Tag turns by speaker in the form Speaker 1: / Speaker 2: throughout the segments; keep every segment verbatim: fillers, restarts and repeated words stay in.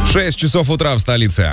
Speaker 1: шесть часов утра в столице.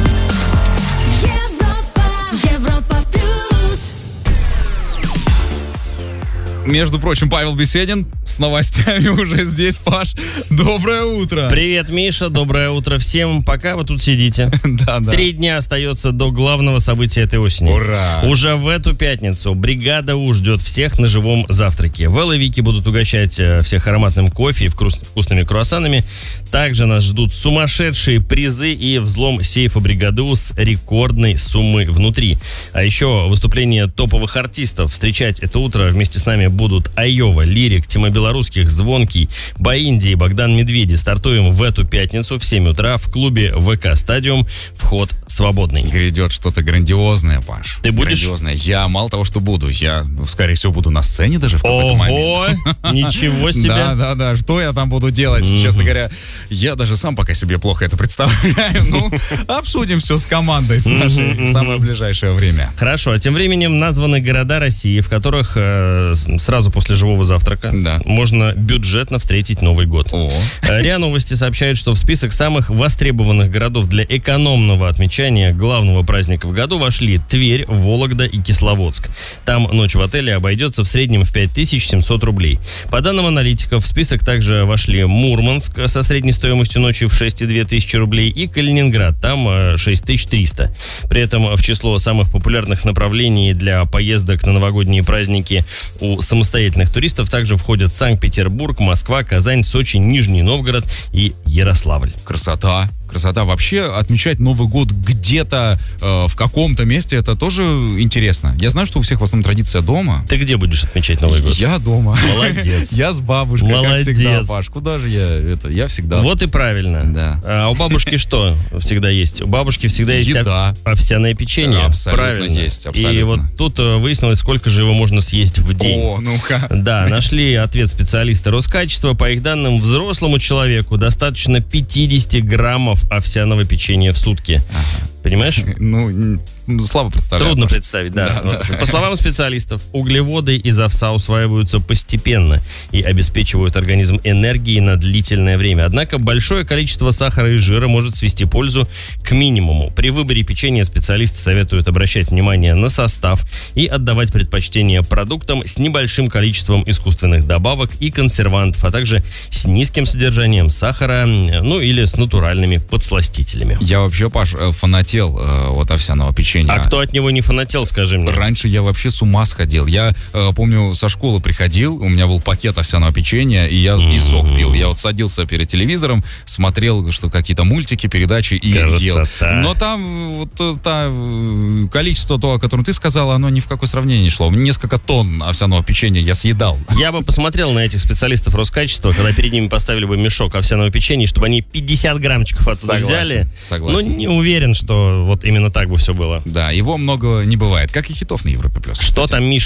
Speaker 1: Между прочим, Павел Беседин с новостями уже здесь. Паш, доброе утро.
Speaker 2: Привет, Миша, доброе утро всем. Пока вы тут сидите.
Speaker 1: Да, да.
Speaker 2: Три дня остается до главного события этой осени.
Speaker 1: Ура!
Speaker 2: Уже в эту пятницу бригада У ждет всех на живом завтраке. Веловики будут угощать всех ароматным кофе и вкусными круассанами. Также нас ждут сумасшедшие призы и взлом сейфа бригады У с рекордной суммой внутри. А еще выступление топовых артистов. Встречать это утро вместе с нами будут Айова, Лирик, Тима Белорусских, Звонкий, Баинди и Богдан Медведи. Стартуем в эту пятницу в семь утра в клубе ВК Стадиум. Вход свободный.
Speaker 1: Грядет что-то грандиозное, Паш.
Speaker 2: Ты будешь?
Speaker 1: Грандиозное. Я мало того, что буду, я, скорее всего, буду на сцене даже в какой-то
Speaker 2: Ого!
Speaker 1: момент.
Speaker 2: Ничего себе!
Speaker 1: Да, да, да. Что я там буду делать? Mm-hmm. Честно говоря, я даже сам пока себе плохо это представляю. Ну, обсудим все с командой, с нашей mm-hmm. в самое ближайшее время.
Speaker 2: Хорошо. А тем временем названы города России, в которых э, сразу после живого завтрака
Speaker 1: да.
Speaker 2: можно бюджетно встретить Новый год.
Speaker 1: О.
Speaker 2: РИА Новости сообщают, что в список самых востребованных городов для экономного отмечания главного праздника в году вошли Тверь, Вологда и Кисловодск. Там ночь в отеле обойдется в среднем в пять тысяч семьсот рублей. По данным аналитиков, в список также вошли Мурманск со средней стоимостью ночи в шесть и две тысячи рублей и Калининград, там шесть тысяч триста. При этом в число самых популярных направлений для поездок на новогодние праздники у самостоятельных туристов также входят Санкт-Петербург, Москва, Казань, Сочи, Нижний Новгород и Ярославль.
Speaker 1: Красота. Красота. Вообще, отмечать Новый год где-то э, в каком-то месте, это тоже интересно. Я знаю, что у всех в основном традиция дома.
Speaker 2: Ты где будешь отмечать Новый год?
Speaker 1: Я дома.
Speaker 2: Молодец.
Speaker 1: Я с бабушкой,
Speaker 2: Молодец.
Speaker 1: как всегда, Паш. Куда же я? Это, я всегда.
Speaker 2: Вот и правильно.
Speaker 1: Да.
Speaker 2: А у бабушки что всегда есть? У бабушки всегда есть
Speaker 1: еда.
Speaker 2: Овсяное печенье.
Speaker 1: Абсолютно
Speaker 2: правильно.
Speaker 1: есть. Абсолютно.
Speaker 2: И вот тут выяснилось, сколько же его можно съесть в день.
Speaker 1: О, ну-ка.
Speaker 2: Да, нашли ответ специалиста Роскачества. По их данным, взрослому человеку достаточно пятьдесят граммов овсяного печенья в сутки.
Speaker 1: Ага.
Speaker 2: Понимаешь?
Speaker 1: Ну, слабо представляю.
Speaker 2: Трудно
Speaker 1: Паш.
Speaker 2: представить, да.
Speaker 1: Да,
Speaker 2: Ну,
Speaker 1: да.
Speaker 2: в общем, по словам специалистов, углеводы из овса усваиваются постепенно и обеспечивают организм энергией на длительное время. Однако большое количество сахара и жира может свести пользу к минимуму. При выборе печенья специалисты советуют обращать внимание на состав и отдавать предпочтение продуктам с небольшим количеством искусственных добавок и консервантов, а также с низким содержанием сахара, ну или с натуральными подсластителями.
Speaker 1: Я вообще, Паш, фанател э, от овсяного печенья.
Speaker 2: А кто от него не фанател, скажи мне?
Speaker 1: Раньше я вообще с ума сходил. Я э, помню, со школы приходил, у меня был пакет овсяного печенья, и я mm-hmm. и сок пил. Я вот садился перед телевизором, смотрел, что какие-то мультики, передачи и
Speaker 2: Красота.
Speaker 1: ел. Но там вот та, количество того, о котором ты сказала, оно ни в какое сравнение не шло. Несколько тонн овсяного печенья я съедал.
Speaker 2: Я бы посмотрел на этих специалистов Роскачества, когда перед ними поставили бы мешок овсяного печенья, чтобы они пятьдесят граммчиков оттуда
Speaker 1: Согласен,
Speaker 2: взяли.
Speaker 1: согласен.
Speaker 2: Ну, не уверен, что вот именно так бы все было.
Speaker 1: Да, его много не бывает, как и хитов на Европе плюс.
Speaker 2: Что там, Миша?